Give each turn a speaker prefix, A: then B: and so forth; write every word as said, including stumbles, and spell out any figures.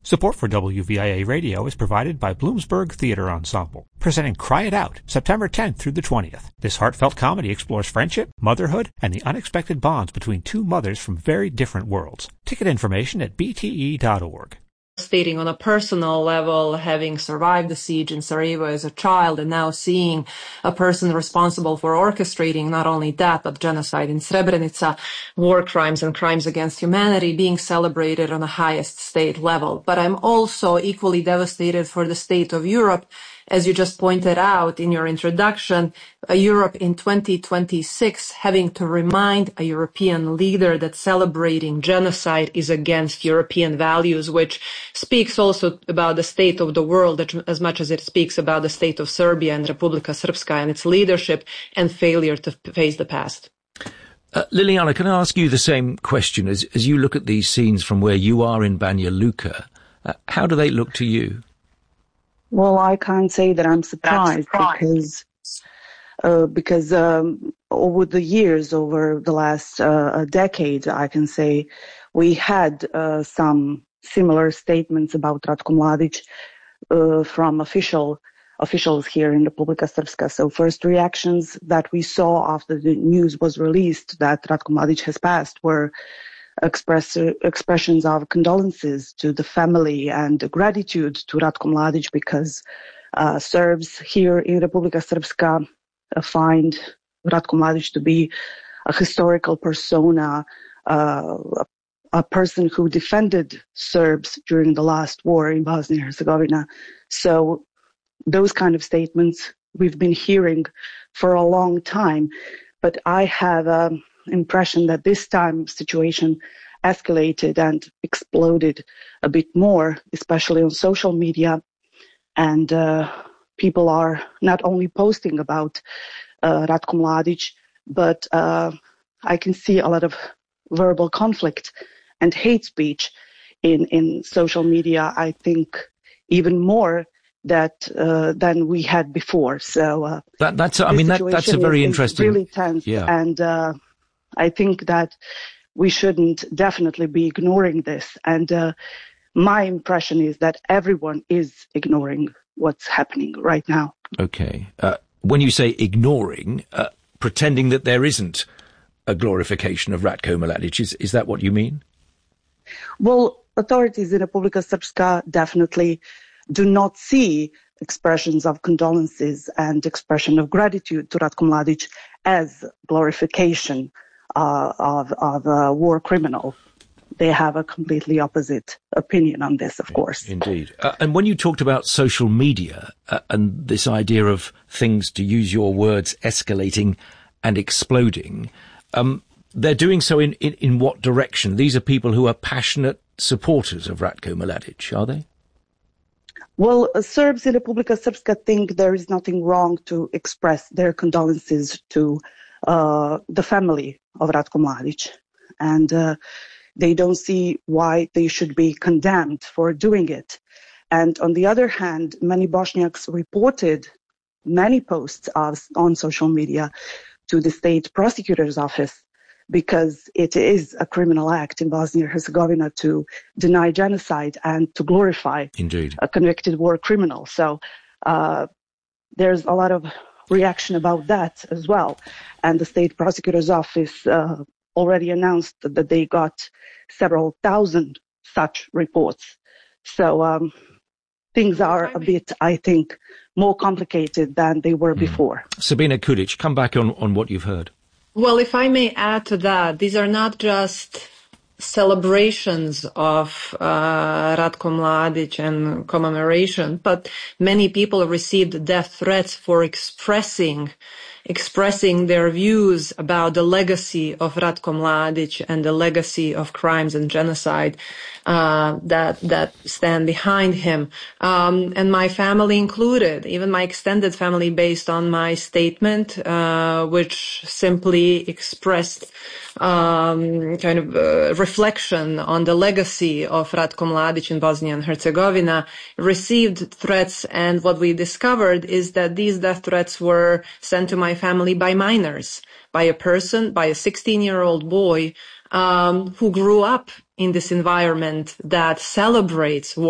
A: Support for W V I A Radio is provided by Bloomsburg Theater Ensemble, presenting Cry It Out, September tenth through the twentieth. This heartfelt comedy explores friendship, motherhood, and the unexpected bonds between two mothers from very different worlds. Ticket information at b t e dot org.
B: Stating on a personal level, having survived the siege in Sarajevo as a child and now seeing a person responsible for orchestrating not only that, but genocide in Srebrenica, war crimes and crimes against humanity being celebrated on the highest state level. But I'm also equally devastated for the state of Europe. As you just pointed out in your introduction, uh, Europe in twenty twenty-six having to remind a European leader that celebrating genocide is against European values, which speaks also about the state of the world as much as it speaks about the state of Serbia and Republika Srpska and its leadership and failure to face the past.
C: Uh, Liliana, can I ask you the same question? As, as you look at these scenes from where you are in Banja Luka, uh, how do they look to you?
D: Well, I can't say that I'm surprised, surprised. because uh, because um, over the years, over the last uh, decade, I can say we had uh, some similar statements about Ratko Mladic uh, from official officials here in Republika Srpska. So first reactions that we saw after the news was released that Ratko Mladic has passed were Express, expressions of condolences to the family and gratitude to Ratko Mladic because uh, Serbs here in Republika Srpska uh, find Ratko Mladic to be a historical persona, uh, a, a person who defended Serbs during the last war in Bosnia and Herzegovina. So those kind of statements we've been hearing for a long time, but I have a impression that this time situation escalated and exploded a bit more, especially on social media. And uh, people are not only posting about uh, Ratko Mladic, but uh, I can see a lot of verbal conflict and hate speech in, in social media, I think even more that uh, than we had before. So uh,
C: that, that's, I mean, that, that's a very
D: is,
C: interesting,
D: is really tense.
C: Yeah.
D: And uh, I think that we shouldn't definitely be ignoring this. And uh, my impression is that everyone is ignoring what's happening right now.
C: Okay. Uh, when you say ignoring, uh, pretending that there isn't a glorification of Ratko Mladic, is, is that what you mean?
D: Well, authorities in Republika Srpska definitely do not see expressions of condolences and expression of gratitude to Ratko Mladic as glorification uh, of, of a war criminal. They have a completely opposite opinion on this, of course.
C: Indeed. Uh, and when you talked about social media uh, and this idea of things, to use your words, escalating and exploding, um, they're doing so in, in, in what direction? These are people who are passionate supporters of Ratko Mladic, are they?
D: Well, uh, Serbs in Republika Srpska think there is nothing wrong to express their condolences to uh, the family of Ratko Mladic. And uh, they don't see why they should be condemned for doing it. And on the other hand, many Bosniaks reported many posts of, on social media to the state prosecutor's office, because it is a criminal act in Bosnia and Herzegovina to deny genocide and to glorify
C: Indeed.
D: a convicted war criminal. So uh, there's a lot of reaction about that as well. And the state prosecutor's office uh, already announced that they got several thousand such reports. So um, things are a bit, I think, more complicated than they were mm. before.
C: Sabina Kudic, come back on, on what you've heard.
B: Well, if I may add to that, these are not just celebrations of uh, Ratko Mladic and commemoration, but many people received death threats for expressing expressing their views about the legacy of Ratko Mladic and the legacy of crimes and genocide uh, that that stand behind him, um, and my family included, even my extended family, based on my statement, uh, which simply expressed um, kind of uh, reflection on the legacy of Ratko Mladic in Bosnia and Herzegovina, received threats, and what we discovered is that these death threats were sent to my family by minors, by a person, by a sixteen-year-old boy um, who grew up in this environment that celebrates war.